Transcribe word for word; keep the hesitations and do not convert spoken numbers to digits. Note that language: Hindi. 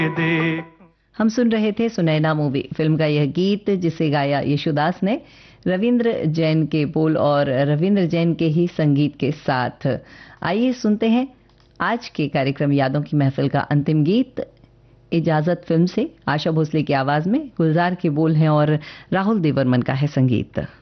दे। हम सुन रहे थे सुनैना मूवी फिल्म का यह गीत, जिसे गाया येशुदास ने रविंद्र जैन के बोल और रविंद्र जैन के ही संगीत के साथ। आइए सुनते हैं आज के कार्यक्रम यादों की महफिल का अंतिम गीत, इजाजत फिल्म से। आशा भोसले की आवाज में गुलजार के बोल हैं और राहुल देवरमन का है संगीत।